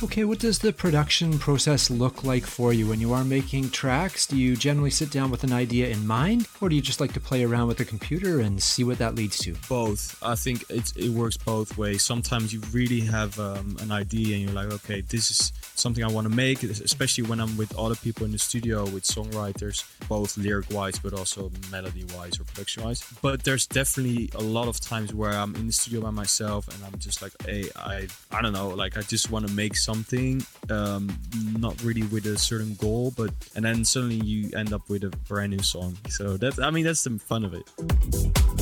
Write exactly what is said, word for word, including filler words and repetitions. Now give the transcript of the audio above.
Okay, what does the production process look like for you when you are making tracks? Do you generally sit down with an idea in mind, or do you just like to play around with the computer and see what that leads to? Both. I think it, it works both ways. Sometimes you really have um, an idea and you're like, okay, this is something I want to make, especially when I'm with other people in the studio, with songwriters, both lyric-wise but also melody-wise or production-wise. But there's definitely a lot of times where I'm in the studio by myself and I'm just like, hey, I, I don't know, like I just want to make something, um, not really with a certain goal, but and then suddenly you end up with a brand new song. So that, I mean, that's the fun of it.